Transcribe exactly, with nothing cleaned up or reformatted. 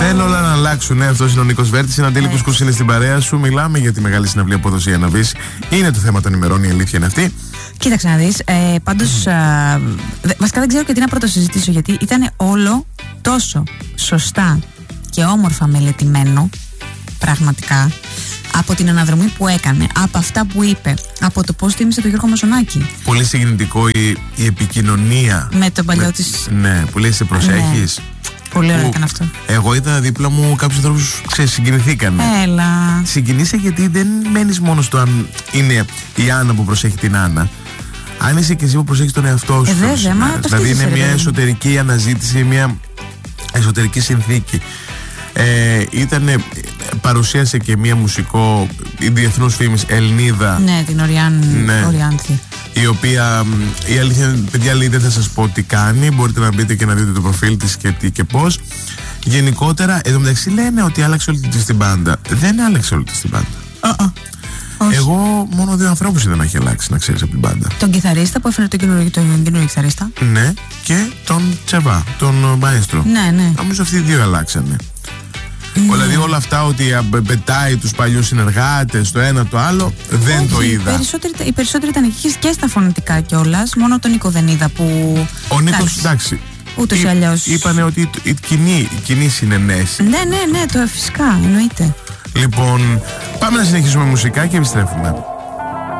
Θέλω όλα να αλλάξουν. Ναι, αυτός είναι ο Νίκος Βέρτης. Είναι Αντέλη Κουσκούς, είναι στην παρέα σου. Μιλάμε για τη μεγάλη συναυλία απόδοση Αναβής. Είναι το θέμα των ημερών, η αλήθεια είναι αυτή. Κοίταξε να δεις. Ε, πάντως, mm. α, δε, βασικά δεν ξέρω και τι να πρωτοσυζητήσω, γιατί ήταν όλο τόσο σωστά και όμορφα μελετημένο. Πραγματικά. Από την αναδρομή που έκανε, από αυτά που είπε, από το πώς τίμησε τον Γιώργο Μασονάκη. Πολύ συγκινητικό η, η επικοινωνία. Με τον παλιό της. Ναι, που λέει σε προσέχεις. Ναι. Πολύ ωραίο ήταν αυτό. Εγώ είδα δίπλα μου κάποιους ανθρώπους συγκινηθήκανε. Έλα. Συγκινήσε γιατί δεν μένεις μόνο στο αν είναι η Άννα που προσέχει την Άννα. Αν είσαι και εσύ που προσέχεις τον εαυτό σου. Ε, βέβαια, μα δηλαδή είναι μια εσωτερική αναζήτηση, μια εσωτερική συνθήκη. Ε, ήτανε, παρουσίασε και μια μουσικό διεθνούς φήμης Ελληνίδα. Ναι, την Οριάν, ναι, Οριάνθη. Η οποία, η αλήθεια, παιδιά, λέει, δεν θα σας πω τι κάνει. Μπορείτε να μπείτε και να δείτε το προφίλ της και τι και πώς. Γενικότερα, εδώ μεταξύ λένε ότι άλλαξε όλη της την μπάντα. Δεν άλλαξε όλη της την μπάντα. Uh-uh. Εγώ μόνο δύο ανθρώπους είδα να έχει αλλάξει, να ξέρεις, από την μπάντα. Τον κιθαρίστα που έφερε τον καινούργιο κιθαρίστα. Ναι, και τον Τσεβά, τον Μαέστρο. Ναι, ναι. Νομίζω αυτοί οι δύο αλλάξανε. Mm. Δηλαδή όλα αυτά ότι πετάει τους παλιούς συνεργάτες, το ένα το άλλο, δεν Όχι, το είδα. Οι περισσότεροι, οι περισσότεροι ήταν εκεί και στα φωνητικά κιόλας. Μόνο τον Νίκο δεν είδα που. Ο Νίκος, εντάξει. Ούτως ή αλλιώς. Είπανε ότι η κοινή, κοινή συνενέση. Ναι, ναι, ναι, το φυσικά, εννοείται. Λοιπόν, πάμε να συνεχίσουμε μουσικά και επιστρέφουμε.